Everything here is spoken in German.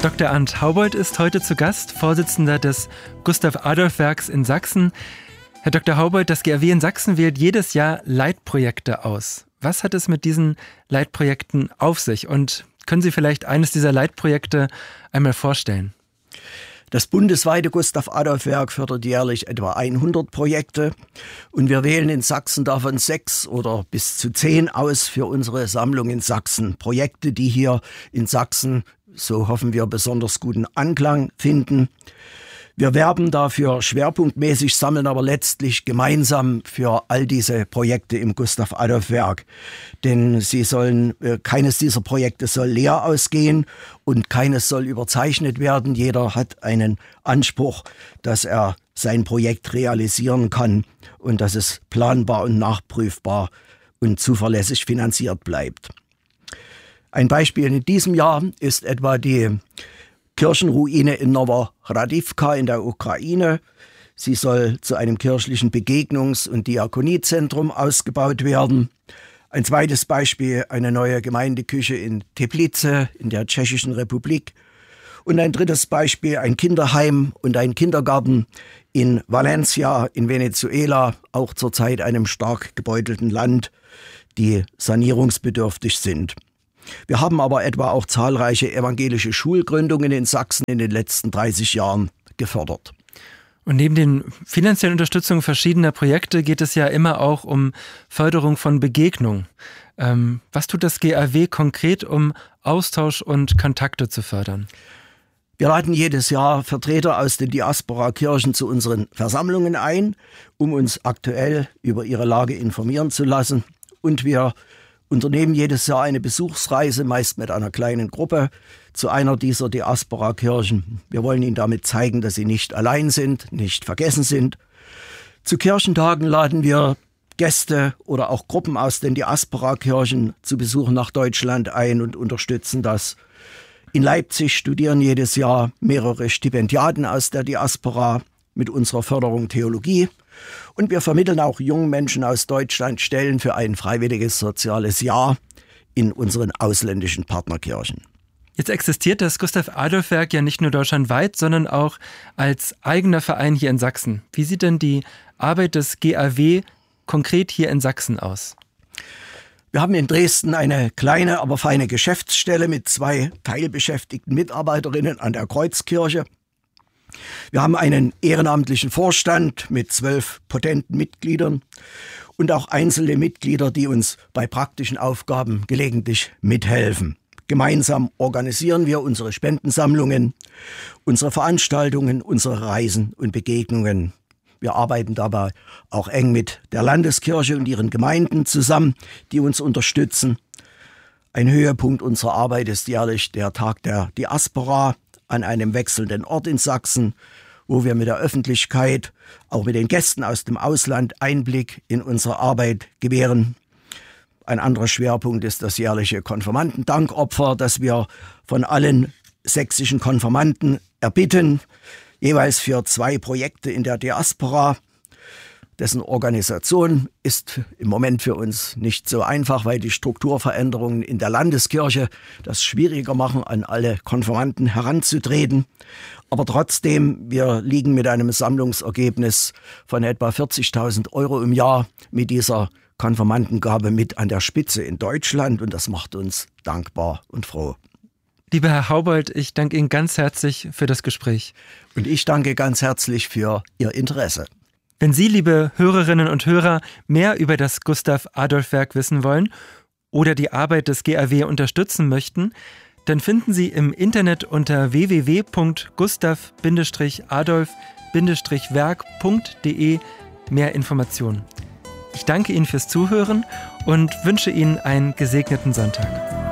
Dr. Arndt Haubold ist heute zu Gast, Vorsitzender des Gustav-Adolf-Werks in Sachsen. Herr Dr. Haubold, das GAW in Sachsen wählt jedes Jahr Leitprojekte aus. Was hat es mit diesen Leitprojekten auf sich? Und können Sie vielleicht eines dieser Leitprojekte einmal vorstellen? Das bundesweite Gustav-Adolf-Werk fördert jährlich etwa 100 Projekte und wir wählen in Sachsen davon 6 oder bis zu 10 aus für unsere Sammlung in Sachsen. Projekte, die hier in Sachsen, so hoffen wir, besonders guten Anklang finden. Wir werben dafür schwerpunktmäßig, sammeln aber letztlich gemeinsam für all diese Projekte im Gustav-Adolf-Werk. Denn keines dieser Projekte soll leer ausgehen und keines soll überzeichnet werden. Jeder hat einen Anspruch, dass er sein Projekt realisieren kann und dass es planbar und nachprüfbar und zuverlässig finanziert bleibt. Ein Beispiel in diesem Jahr ist etwa die Kirchenruine in Noworadivka in der Ukraine. Sie soll zu einem kirchlichen Begegnungs- und Diakoniezentrum ausgebaut werden. Ein zweites Beispiel, eine neue Gemeindeküche in Teplice in der Tschechischen Republik. Und ein drittes Beispiel, ein Kinderheim und ein Kindergarten in Valencia in Venezuela, auch zurzeit einem stark gebeutelten Land, die sanierungsbedürftig sind. Wir haben aber etwa auch zahlreiche evangelische Schulgründungen in Sachsen in den letzten 30 Jahren gefördert. Und neben den finanziellen Unterstützungen verschiedener Projekte geht es ja immer auch um Förderung von Begegnung. Was tut das GAW konkret, um Austausch und Kontakte zu fördern? Wir laden jedes Jahr Vertreter aus den Diaspora-Kirchen zu unseren Versammlungen ein, um uns aktuell über ihre Lage informieren zu lassen. Und wir unternehmen jedes Jahr eine Besuchsreise, meist mit einer kleinen Gruppe, zu einer dieser Diaspora-Kirchen. Wir wollen ihnen damit zeigen, dass sie nicht allein sind, nicht vergessen sind. Zu Kirchentagen laden wir Gäste oder auch Gruppen aus den Diaspora-Kirchen zu Besuch nach Deutschland ein und unterstützen das. In Leipzig studieren jedes Jahr mehrere Stipendiaten aus der Diaspora mit unserer Förderung Theologie. Und wir vermitteln auch jungen Menschen aus Deutschland Stellen für ein freiwilliges soziales Jahr in unseren ausländischen Partnerkirchen. Jetzt existiert das Gustav-Adolf-Werk ja nicht nur deutschlandweit, sondern auch als eigener Verein hier in Sachsen. Wie sieht denn die Arbeit des GAW konkret hier in Sachsen aus? Wir haben in Dresden eine kleine, aber feine Geschäftsstelle mit 2 teilbeschäftigten Mitarbeiterinnen an der Kreuzkirche. Wir haben einen ehrenamtlichen Vorstand mit 12 potenten Mitgliedern und auch einzelne Mitglieder, die uns bei praktischen Aufgaben gelegentlich mithelfen. Gemeinsam organisieren wir unsere Spendensammlungen, unsere Veranstaltungen, unsere Reisen und Begegnungen. Wir arbeiten dabei auch eng mit der Landeskirche und ihren Gemeinden zusammen, die uns unterstützen. Ein Höhepunkt unserer Arbeit ist jährlich der Tag der Diaspora an einem wechselnden Ort in Sachsen, wo wir mit der Öffentlichkeit, auch mit den Gästen aus dem Ausland Einblick in unsere Arbeit gewähren. Ein anderer Schwerpunkt ist das jährliche Konfirmandendankopfer, das wir von allen sächsischen Konfirmanden erbitten, jeweils für 2 Projekte in der Diaspora. Dessen Organisation ist im Moment für uns nicht so einfach, weil die Strukturveränderungen in der Landeskirche das schwieriger machen, an alle Konfirmanden heranzutreten. Aber trotzdem, wir liegen mit einem Sammlungsergebnis von etwa 40.000 € im Jahr mit dieser Konfirmandengabe mit an der Spitze in Deutschland und das macht uns dankbar und froh. Lieber Herr Haubold, ich danke Ihnen ganz herzlich für das Gespräch. Und ich danke ganz herzlich für Ihr Interesse. Wenn Sie, liebe Hörerinnen und Hörer, mehr über das Gustav-Adolf-Werk wissen wollen oder die Arbeit des GAW unterstützen möchten, dann finden Sie im Internet unter www.gustav-adolf-werk.de mehr Informationen. Ich danke Ihnen fürs Zuhören und wünsche Ihnen einen gesegneten Sonntag.